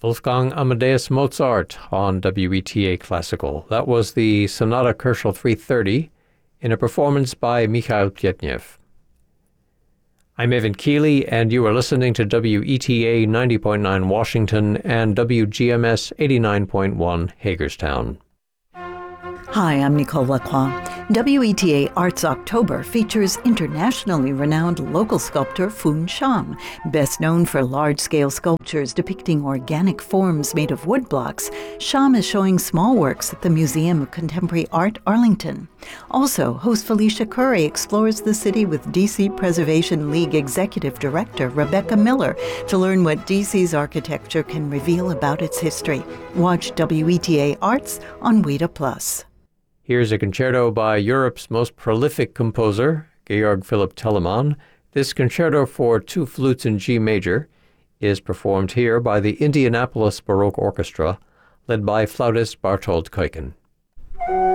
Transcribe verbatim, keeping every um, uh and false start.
Wolfgang Amadeus Mozart on W E T A Classical. That was the Sonata Koelschel three thirty in a performance by Mikhail Pletnev. I'm Evan Keeley, and you are listening to W E T A ninety point nine Washington and W G M S eighty-nine point one Hagerstown. Hi, I'm Nicole Lacroix. W E T A Arts October features internationally renowned local sculptor Foon Sham. Best known for large-scale sculptures depicting organic forms made of wood blocks, Sham is showing small works at the Museum of Contemporary Art, Arlington. Also, host Felicia Curry explores the city with D C Preservation League Executive Director Rebecca Miller to learn what D C's architecture can reveal about its history. Watch W E T A Arts on Weta Plus. Here's a concerto by Europe's most prolific composer, Georg Philipp Telemann. This concerto for two flutes in G major is performed here by the Indianapolis Baroque Orchestra, led by flautist Bartold Kuiken.